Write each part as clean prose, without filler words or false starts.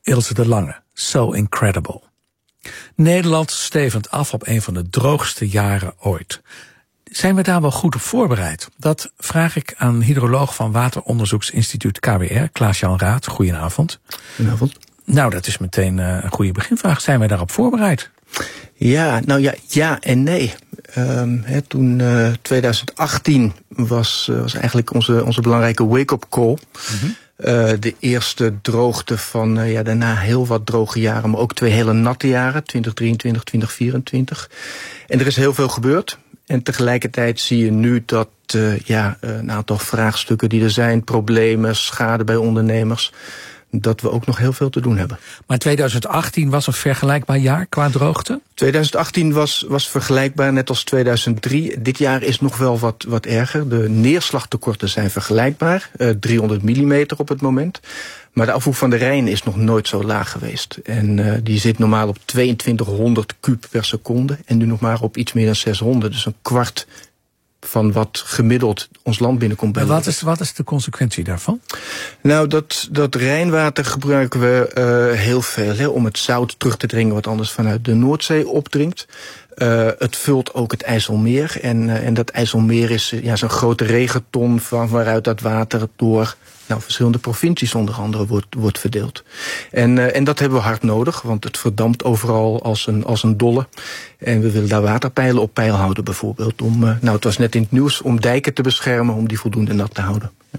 Ilse de Lange, So Incredible. Nederland stevend af op een van de droogste jaren ooit. Zijn we daar wel goed op voorbereid? Dat vraag ik aan hydroloog van Wateronderzoeksinstituut KWR, Klaas-Jan Raad. Goedenavond. Goedenavond. Nou, dat is meteen een goede beginvraag. Zijn wij daarop voorbereid? Ja, nou ja en nee. Toen 2018 was eigenlijk onze belangrijke wake-up call. Mm-hmm. De eerste droogte van daarna heel wat droge jaren, maar ook 2 hele natte jaren, 2023, 2024. En er is heel veel gebeurd. En tegelijkertijd zie je nu dat een aantal vraagstukken die er zijn, problemen, schade bij ondernemers, dat we ook nog heel veel te doen hebben. Maar 2018 was een vergelijkbaar jaar qua droogte? 2018 was vergelijkbaar, net als 2003. Dit jaar is nog wel wat erger. De neerslagtekorten zijn vergelijkbaar. 300 mm op het moment. Maar de afvoer van de Rijn is nog nooit zo laag geweest. En die zit normaal op 2200 kub per seconde. En nu nog maar op iets meer dan 600. Dus een kwart van wat gemiddeld ons land binnenkomt. En wat is de consequentie daarvan? Nou, dat Rijnwater gebruiken we heel veel om het zout terug te dringen wat anders vanuit de Noordzee opdringt. Het vult ook het IJsselmeer. En dat IJsselmeer is zo'n grote regenton van waaruit dat water door verschillende provincies onder andere wordt verdeeld. En dat hebben we hard nodig, want het verdampt overal als een dolle. En we willen daar waterpeilen op peil houden bijvoorbeeld. Het was net in het nieuws, om dijken te beschermen, om die voldoende nat te houden. Ja.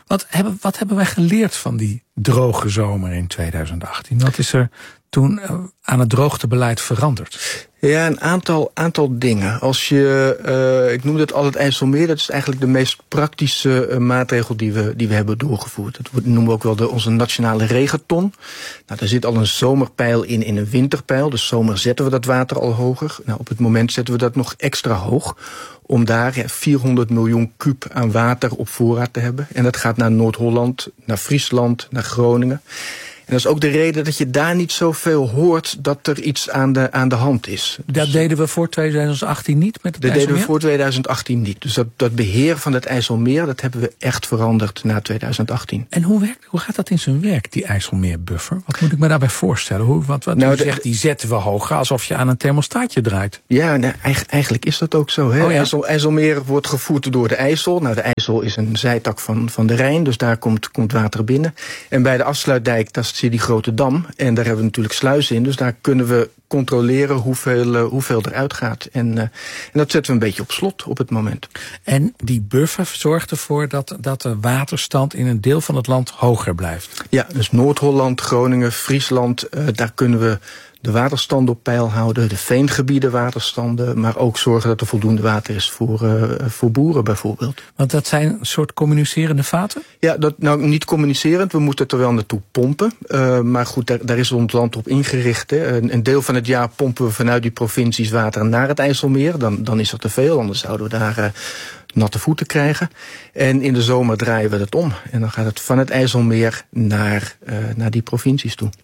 Wat hebben wij geleerd van die droge zomer in 2018? Wat is er toen aan het droogtebeleid veranderd? Ja, een aantal dingen. Als je, ik noemde het al het IJsselmeer, dat is eigenlijk de meest praktische maatregel die we hebben doorgevoerd. Dat noemen we ook wel onze nationale regenton. Nou, daar zit al een zomerpeil in een winterpeil. Dus zomer zetten we dat water al hoger. Nou, op het moment zetten we dat nog extra hoog, om daar 400 miljoen kuub aan water op voorraad te hebben. En dat gaat naar Noord-Holland, naar Friesland, naar Groningen. En dat is ook de reden dat je daar niet zoveel hoort dat er iets aan de hand is. Dat deden we voor 2018 niet met het IJsselmeer? Dat deden we voor 2018 niet. Dus dat beheer van het IJsselmeer, dat hebben we echt veranderd na 2018. En hoe gaat dat in zijn werk, die IJsselmeerbuffer? Wat moet ik me daarbij voorstellen? U zegt, die zetten we hoger, alsof je aan een thermostaatje draait. Ja, eigenlijk is dat ook zo. Hè? Oh ja? IJsselmeer wordt gevoerd door de IJssel. Nou, de IJssel is een zijtak van de Rijn, dus daar komt water binnen. En bij de afsluitdijk, daar zit die grote dam. En daar hebben we natuurlijk sluizen in. Dus daar kunnen we controleren hoeveel eruit gaat. En dat zetten we een beetje op slot op het moment. En die buffer zorgt ervoor dat de waterstand in een deel van het land hoger blijft? Ja, dus Noord-Holland, Groningen, Friesland, daar kunnen we de waterstanden op peil houden, de veengebieden waterstanden, maar ook zorgen dat er voldoende water is voor boeren bijvoorbeeld. Want dat zijn een soort communicerende vaten? Ja, niet communicerend, we moeten het er wel naartoe pompen. Maar goed, daar is ons land op ingericht. Hè. Een deel van het jaar pompen we vanuit die provincies water naar het IJsselmeer. Dan is dat te veel, anders zouden we daar natte voeten krijgen. En in de zomer draaien we dat om. En dan gaat het van het IJsselmeer naar die provincies toe.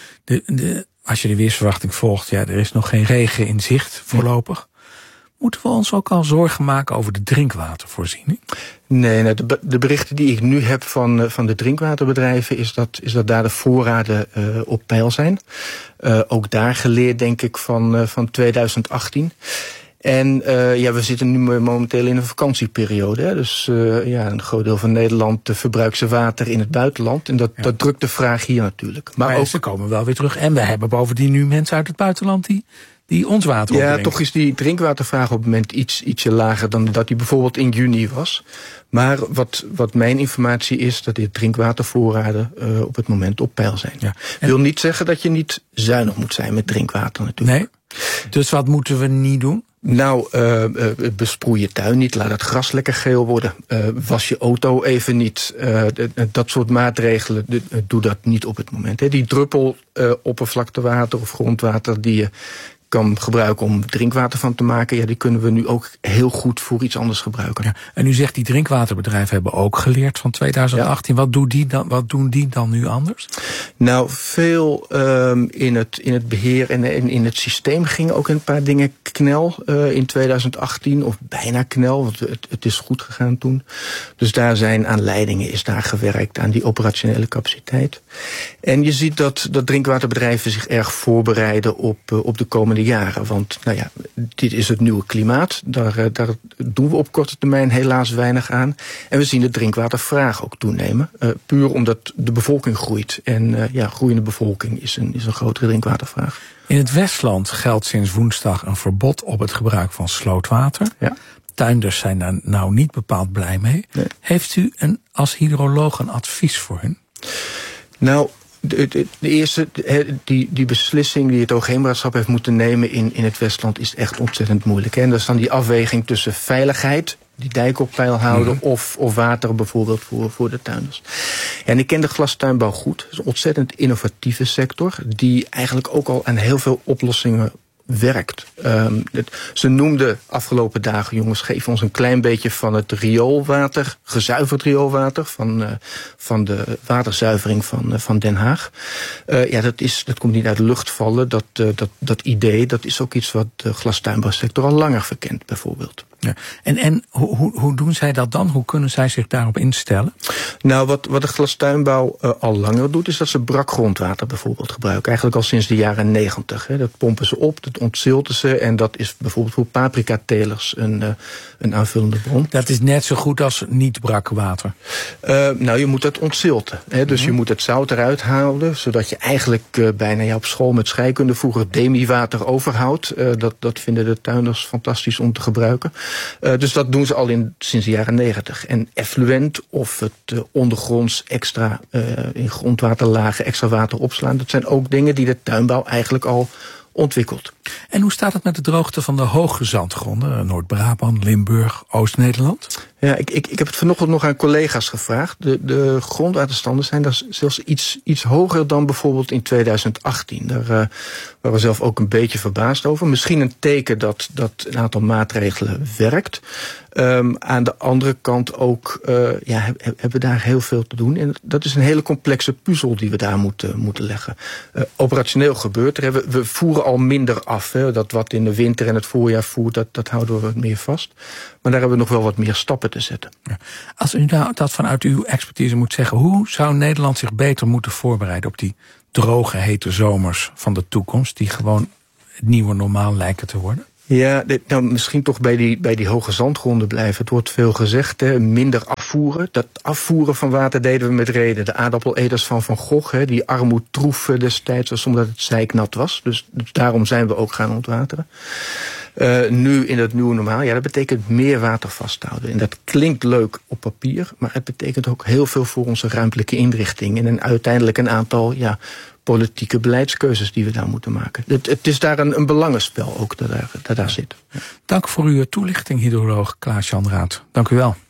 Als je de weersverwachting volgt, er is nog geen regen in zicht voorlopig. Moeten we ons ook al zorgen maken over de drinkwatervoorziening? Nee, de berichten die ik nu heb van de drinkwaterbedrijven is dat daar de voorraden op peil zijn. Ook daar geleerd, denk ik, van 2018. En we zitten nu momenteel in een vakantieperiode. Hè? Dus een groot deel van Nederland verbruikt zijn water in het buitenland. En dat drukt de vraag hier natuurlijk. Maar ook, ze komen wel weer terug. En we hebben bovendien nu mensen uit het buitenland die ons water opbrengen. Ja, toch is die drinkwatervraag op het moment ietsje lager dan dat die bijvoorbeeld in juni was. Maar wat mijn informatie is, dat die drinkwatervoorraden op het moment op peil zijn. Ja. Wil niet zeggen dat je niet zuinig moet zijn met drinkwater natuurlijk. Nee. Dus wat moeten we niet doen? Nou, besproei je tuin niet, laat het gras lekker geel worden. Was je auto even niet. Dat soort maatregelen, doe dat niet op het moment. Hè. Die druppel oppervlaktewater of grondwater die je kan gebruiken om drinkwater van te maken, ja, die kunnen we nu ook heel goed voor iets anders gebruiken. Ja, en u zegt die drinkwaterbedrijven hebben ook geleerd van 2018. Ja. Wat doen die dan nu anders? Nou, veel in het beheer en in het systeem gingen ook een paar dingen knel in 2018. Of bijna knel, want het is goed gegaan toen. Dus daar zijn aan leidingen, is daar gewerkt aan die operationele capaciteit. En je ziet dat drinkwaterbedrijven zich erg voorbereiden op de komende jaren. Want nou ja, dit is het nieuwe klimaat. Daar doen we op korte termijn helaas weinig aan. En we zien de drinkwatervraag ook toenemen. Puur omdat de bevolking groeit. En groeiende bevolking is een grotere drinkwatervraag. In het Westland geldt sinds woensdag een verbod op het gebruik van slootwater. Ja. Tuinders zijn daar nou niet bepaald blij mee. Nee. Heeft u als hydroloog een advies voor hun? Nou, de eerste, die beslissing die het Hoogheemraadschap heeft moeten nemen in het Westland is echt ontzettend moeilijk. En dat is dan die afweging tussen veiligheid, die dijk op peil houden, of water bijvoorbeeld voor de tuinders. En ik ken de glastuinbouw goed. Het is een ontzettend innovatieve sector die eigenlijk ook al aan heel veel oplossingen werkt. Ze noemden afgelopen dagen, jongens, geef ons een klein beetje van het rioolwater, gezuiverd rioolwater van de waterzuivering van Den Haag. Dat komt niet uit de lucht vallen. Dat idee, dat is ook iets wat de glastuinbouwsector al langer verkent, bijvoorbeeld. Ja. En hoe doen zij dat dan? Hoe kunnen zij zich daarop instellen? Nou, wat de glastuinbouw al langer doet, is dat ze brakgrondwater bijvoorbeeld gebruiken. Eigenlijk al sinds de jaren 90. Dat pompen ze op, dat ontzilten ze. En dat is bijvoorbeeld voor paprikatelers een aanvullende bron. Dat is net zo goed als niet brak water? Nou, je moet het ontzilten. Dus je moet het zout eruit halen, zodat je eigenlijk bijna op school met scheikunde vroeger demi-water overhoudt. Dat vinden de tuinders fantastisch om te gebruiken. Dus dat doen ze al sinds de jaren 90. En effluent of het ondergronds extra in grondwaterlagen extra water opslaan, dat zijn ook dingen die de tuinbouw eigenlijk al ontwikkelt. En hoe staat het met de droogte van de hoge zandgronden? Noord-Brabant, Limburg, Oost-Nederland? Ja, ik heb het vanochtend nog aan collega's gevraagd. De grondwaterstanden zijn daar zelfs iets hoger dan bijvoorbeeld in 2018. Daar waren we zelf ook een beetje verbaasd over. Misschien een teken dat een aantal maatregelen werkt. Aan de andere kant ook hebben we daar heel veel te doen. En dat is een hele complexe puzzel die we daar moeten leggen. Operationeel gebeurt er. We voeren al minder af. Dat wat in de winter en het voorjaar voert, dat houden we wat meer vast. Maar daar hebben we nog wel wat meer stappen te zetten. Ja. Als u dat vanuit uw expertise moet zeggen, hoe zou Nederland zich beter moeten voorbereiden op die droge, hete zomers van de toekomst, die gewoon het nieuwe normaal lijken te worden? Ja, nou, misschien toch bij die hoge zandgronden blijven. Het wordt veel gezegd, minder afvoeren. Dat afvoeren van water deden we met reden. De aardappeleters van Van Gogh, die armoed troef destijds, was omdat het zeiknat was. Dus daarom zijn we ook gaan ontwateren. Nu in het nieuwe normaal, dat betekent meer water vasthouden. En dat klinkt leuk op papier, maar het betekent ook heel veel voor onze ruimtelijke inrichting. En uiteindelijk een aantal politieke beleidskeuzes die we daar moeten maken. Het is daar een belangenspel ook dat daar zit. Dank voor uw toelichting, hydroloog Klaas-Jan Raad. Dank u wel.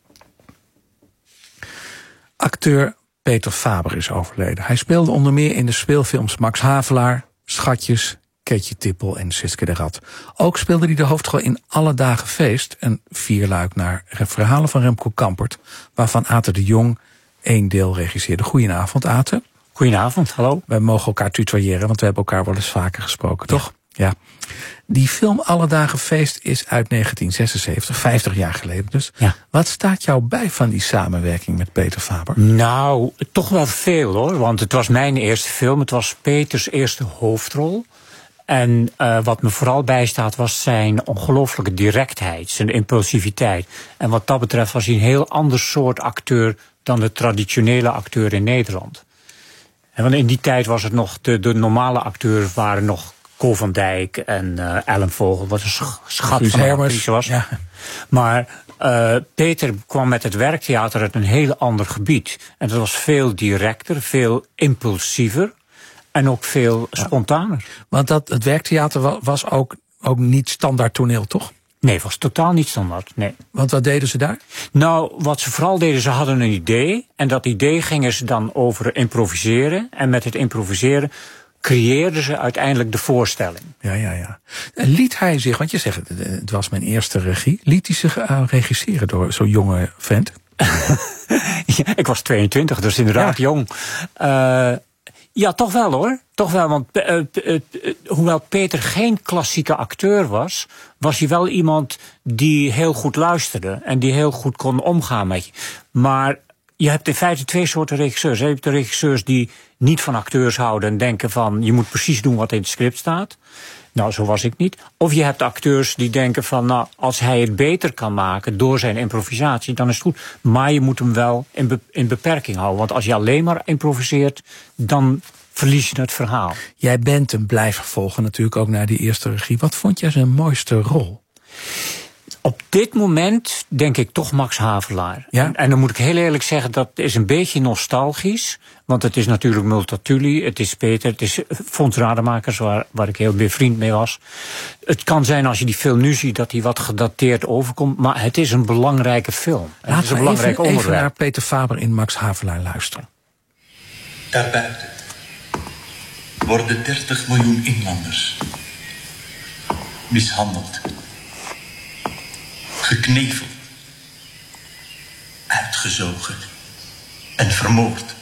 Acteur Peter Faber is overleden. Hij speelde onder meer in de speelfilms Max Havelaar, Schatjes, Keetje Tippel en Siske de Rat. Ook speelde hij de hoofdrol in Alle Dagen Feest, een vierluik naar verhalen van Remco Kampert, waarvan Ate de Jong 1 deel regisseerde. Goedenavond, Ate. Goedenavond, hallo. Wij mogen elkaar tutoyeren, want we hebben elkaar wel eens vaker gesproken, toch? Ja. Die film Alle Dagen Feest is uit 1976, 50 jaar geleden dus. Ja. Wat staat jou bij van die samenwerking met Peter Faber? Nou, toch wel veel hoor, want het was mijn eerste film. Het was Peters eerste hoofdrol. En wat me vooral bijstaat was zijn ongelooflijke directheid, zijn impulsiviteit. En wat dat betreft was hij een heel ander soort acteur dan de traditionele acteur in Nederland. En want in die tijd was het nog, de normale acteurs waren nog Ko van Dijk en Ellen Vogel, wat een schat van een actrice was. Ja. Maar Peter kwam met het werktheater uit een heel ander gebied. En dat was veel directer, veel impulsiever en ook veel spontaner. Want het werktheater was ook niet standaard toneel, toch? Nee, het was totaal niet standaard, nee. Want wat deden ze daar? Nou, wat ze vooral deden, ze hadden een idee. En dat idee gingen ze dan over improviseren. En met het improviseren creëerden ze uiteindelijk de voorstelling. Ja. Liet hij zich, want je zegt het was mijn eerste regie, liet hij zich regisseren door zo'n jonge vent? Ja, ik was 22, dus inderdaad jong. Ja, toch wel hoor. Toch wel, want hoewel Peter geen klassieke acteur was, was hij wel iemand die heel goed luisterde en die heel goed kon omgaan met je. Maar je hebt in feite twee soorten regisseurs. Je hebt de regisseurs die niet van acteurs houden en denken van je moet precies doen wat in het script staat. Nou, zo was ik niet. Of je hebt acteurs die denken van, nou, als hij het beter kan maken door zijn improvisatie, dan is het goed. Maar je moet hem wel in beperking houden. Want als je alleen maar improviseert, dan verlies je het verhaal. Jij bent hem blijven volgen natuurlijk ook naar die eerste regie. Wat vond jij zijn mooiste rol? Op dit moment denk ik toch Max Havelaar. Ja? En dan moet ik heel eerlijk zeggen, dat is een beetje nostalgisch. Want het is natuurlijk Multatuli, het is Peter, het is Fons Rademakers, waar ik heel bevriend mee was. Het kan zijn als je die film nu ziet dat hij wat gedateerd overkomt. Maar het is een belangrijke film. Het is een belangrijk onderwerp. Even naar Peter Faber in Max Havelaar luisteren. Daarbuiten worden 30 miljoen inlanders mishandeld, gekneveld, uitgezogen en vermoord.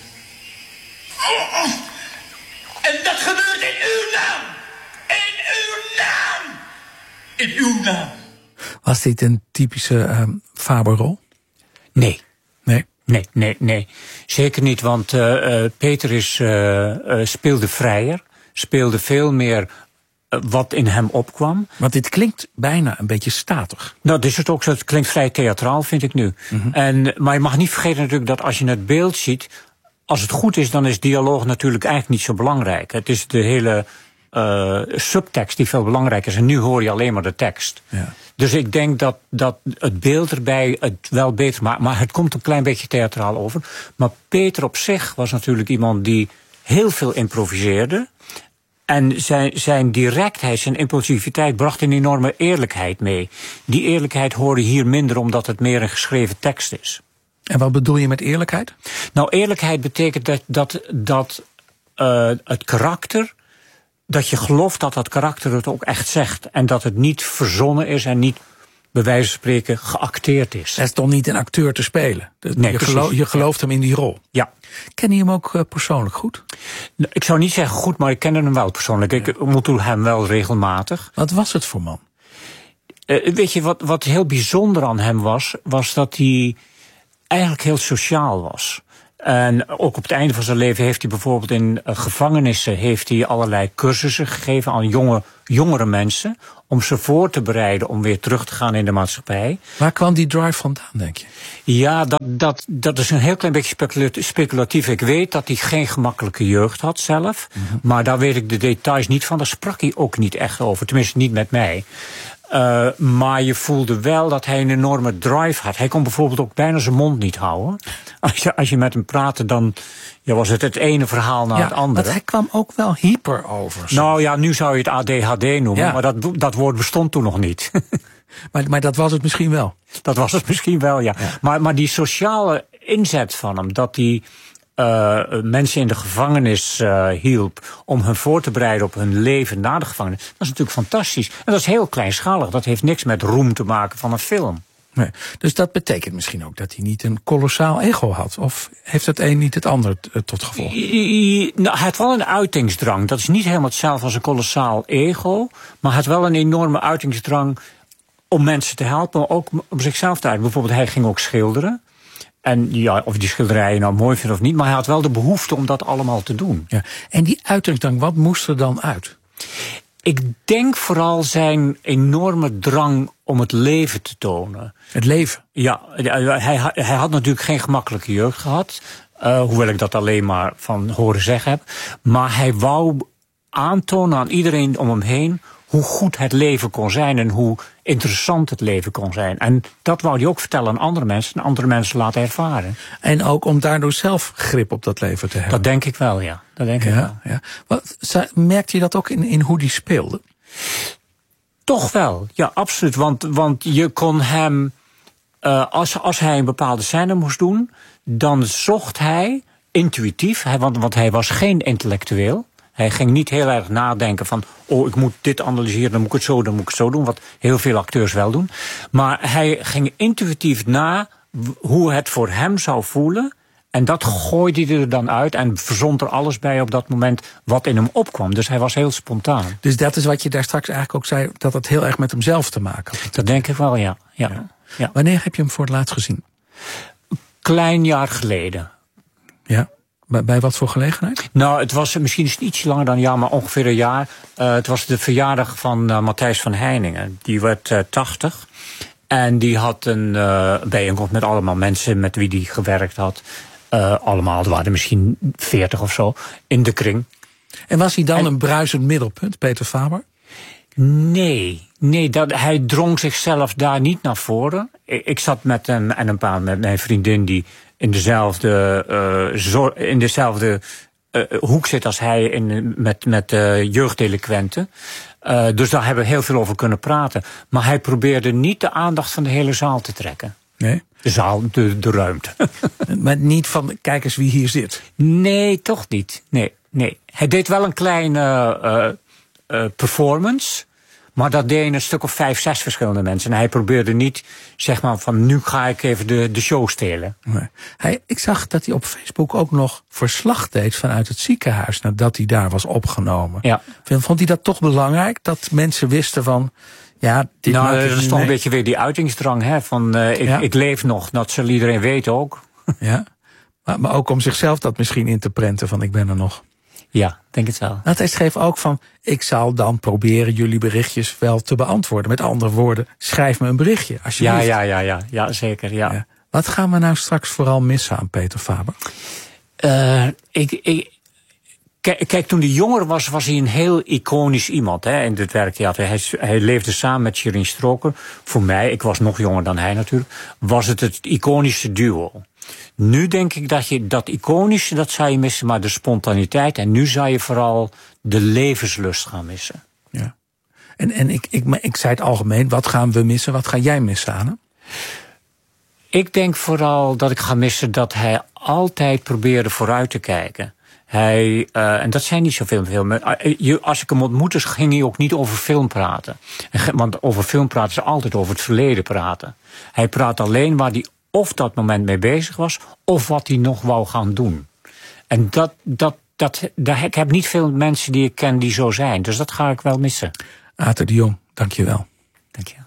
En dat gebeurt in uw naam! In uw naam! In uw naam! Was dit een typische Faber-rol? Nee. Nee? Nee. Zeker niet, want Peter speelde vrijer, speelde veel meer wat in hem opkwam. Want dit klinkt bijna een beetje statig. Nou, dat is het ook zo. Het klinkt vrij theatraal, vind ik nu. Mm-hmm. Maar je mag niet vergeten natuurlijk dat als je het beeld ziet, als het goed is, dan is dialoog natuurlijk eigenlijk niet zo belangrijk. Het is de hele subtekst die veel belangrijker is. En nu hoor je alleen maar de tekst. Ja. Dus ik denk dat het beeld erbij het wel beter maakt. Maar het komt een klein beetje theatraal over. Maar Peter op zich was natuurlijk iemand die heel veel improviseerde. En zijn directheid, zijn impulsiviteit bracht een enorme eerlijkheid mee. Die eerlijkheid hoorde hier minder omdat het meer een geschreven tekst is. En wat bedoel je met eerlijkheid? Nou, eerlijkheid betekent dat het karakter, dat je gelooft dat dat karakter het ook echt zegt. En dat het niet verzonnen is en niet, bij wijze van spreken, geacteerd is. Het is toch niet een acteur te spelen? Nee, je gelooft hem in die rol? Ja. Ken je hem ook persoonlijk goed? Ik zou niet zeggen goed, maar ik kende hem wel persoonlijk. Ik ontmoette hem wel regelmatig. Wat was het voor man? Weet je, wat heel bijzonder aan hem was dat hij eigenlijk heel sociaal was. En ook op het einde van zijn leven heeft hij bijvoorbeeld in gevangenissen heeft hij allerlei cursussen gegeven aan jongere mensen, om ze voor te bereiden om weer terug te gaan in de maatschappij. Waar kwam die drive vandaan, denk je? Ja, dat is een heel klein beetje speculatief. Ik weet dat hij geen gemakkelijke jeugd had zelf. Mm-hmm. Maar daar weet ik de details niet van. Daar sprak hij ook niet echt over. Tenminste, niet met mij. Maar je voelde wel dat hij een enorme drive had. Hij kon bijvoorbeeld ook bijna zijn mond niet houden. Als je met hem praatte, dan was het ene verhaal na het andere. Want hij kwam ook wel hyper over. Nou ja, nu zou je het ADHD noemen, ja. Maar dat woord bestond toen nog niet. Maar dat was het misschien wel. Dat was het misschien wel, ja. Maar die sociale inzet van hem, dat hij mensen in de gevangenis hielp om hen voor te bereiden op hun leven na de gevangenis, dat is natuurlijk fantastisch. En dat is heel kleinschalig. Dat heeft niks met roem te maken van een film. Nee. Dus dat betekent misschien ook dat hij niet een kolossaal ego had? Of heeft het een niet het ander tot gevolg? Hij had wel een uitingsdrang. Dat is niet helemaal hetzelfde als een kolossaal ego. Maar hij had wel een enorme uitingsdrang om mensen te helpen, maar ook om zichzelf te uiten. Bijvoorbeeld, hij ging ook schilderen. En ja, of die schilderijen nou mooi vindt of niet, maar hij had wel de behoefte om dat allemaal te doen. Ja. En die uitingsdrang, wat moest er dan uit? Ik denk vooral zijn enorme drang om het leven te tonen. Het leven? Ja, hij had natuurlijk geen gemakkelijke jeugd gehad. Hoewel ik dat alleen maar van horen zeggen heb. Maar hij wou aantonen aan iedereen om hem heen hoe goed het leven kon zijn en hoe interessant het leven kon zijn. En dat wou hij ook vertellen aan andere mensen en andere mensen laten ervaren. En ook om daardoor zelf grip op dat leven te hebben. Dat denk ik wel, ja. Dat denk ik wel. Ja. Merkte je dat ook in hoe die speelde? Toch wel, ja, absoluut. Want je kon hem, als hij een bepaalde scène moest doen, dan zocht hij intuïtief, want hij was geen intellectueel. Hij ging niet heel erg nadenken van, ik moet dit analyseren, dan moet ik het zo, dan moet ik het zo doen. Wat heel veel acteurs wel doen. Maar hij ging intuïtief na hoe het voor hem zou voelen. En dat gooide hij er dan uit en verzond er alles bij op dat moment wat in hem opkwam. Dus hij was heel spontaan. Dus dat is wat je daar straks eigenlijk ook zei, dat het heel erg met hemzelf te maken had. Dat denk ik wel, ja. Wanneer heb je hem voor het laatst gezien? Klein jaar geleden. Ja. Bij wat voor gelegenheid? Nou, het was misschien iets langer dan een jaar, maar ongeveer een jaar. Het was de verjaardag van Matthijs van Heiningen. Die werd 80. En die had een bijeenkomst met allemaal mensen met wie hij gewerkt had. Allemaal, er waren misschien 40 of zo, in de kring. En was hij dan een bruisend middelpunt, Peter Faber? Nee, hij drong zichzelf daar niet naar voren. Ik zat met hem en met mijn vriendin die in dezelfde hoek zit als hij met jeugddelinquenten. Dus daar hebben we heel veel over kunnen praten. Maar hij probeerde niet de aandacht van de hele zaal te trekken. Nee. De zaal, de ruimte. Maar niet van, kijk eens wie hier zit. Nee, toch niet. Nee. Hij deed wel een kleine performance. Maar dat deden een stuk of 5, 6 verschillende mensen. En hij probeerde niet, zeg maar, van nu ga ik even de show stelen. Nee. Ik zag dat hij op Facebook ook nog verslag deed vanuit het ziekenhuis nadat hij daar was opgenomen. Ja. Vond hij dat toch belangrijk? Dat mensen wisten van, ja, dit nou, maakt er is toch een beetje weer die uitingsdrang, hè? Van ik leef nog, dat zal iedereen weten ook. Ja. Maar ook om zichzelf dat misschien in te prenten van ik ben er nog. Ja, denk het wel. Nou, hij schreef ook van, ik zal dan proberen jullie berichtjes wel te beantwoorden. Met andere woorden, schrijf me een berichtje, alsjeblieft. Ja, zeker, ja. Wat gaan we nou straks vooral missen aan Peter Faber? Kijk, toen hij jonger was hij een heel iconisch iemand, hè, in het werktheater. Hij leefde samen met Sherine Stroker. Voor mij, ik was nog jonger dan hij natuurlijk, was het iconische duo. Nu denk ik dat je dat iconische, dat zou je missen, maar de spontaniteit. En nu zou je vooral de levenslust gaan missen. Ja. En ik zei het algemeen, wat gaan we missen? Wat ga jij missen, Anne? Ik denk vooral dat ik ga missen dat hij altijd probeerde vooruit te kijken. En dat zijn niet zoveel filmen. Als ik hem ontmoette, ging hij ook niet over film praten. Want over film praten ze altijd over het verleden praten. Hij praat alleen waar hij of dat moment mee bezig was, of wat hij nog wou gaan doen. En ik heb niet veel mensen die ik ken die zo zijn. Dus dat ga ik wel missen. Aten de Jong, dank je wel. Dank je.